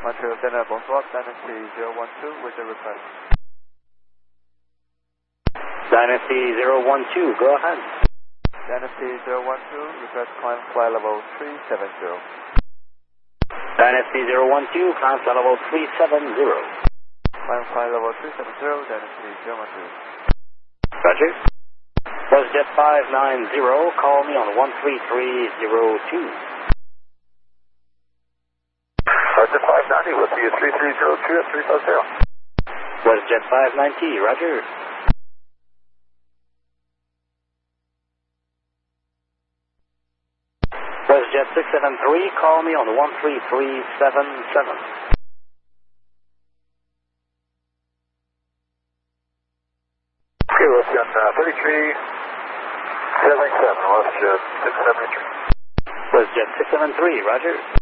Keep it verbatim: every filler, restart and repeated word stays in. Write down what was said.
Montreal Center, bonsoir, Dynasty zero one two with the request. Dynasty zero one two, go ahead. Dynasty zero one two, request climb flight level three seven zero. Dynasty zero one two, climb flight level three seven zero. Climb flight level three seven zero, Dynasty zero one two. Roger. WestJet five nine zero, call me on one three three zero two. WestJet five ninety, we'll see you three three zero two at three five zero. WestJet five ninety, roger. WestJet six seven three, call me on one three three seven seven. Okay, WestJet uh, thirty-three seventy-seven, WestJet six seven three. WestJet six seven three, roger.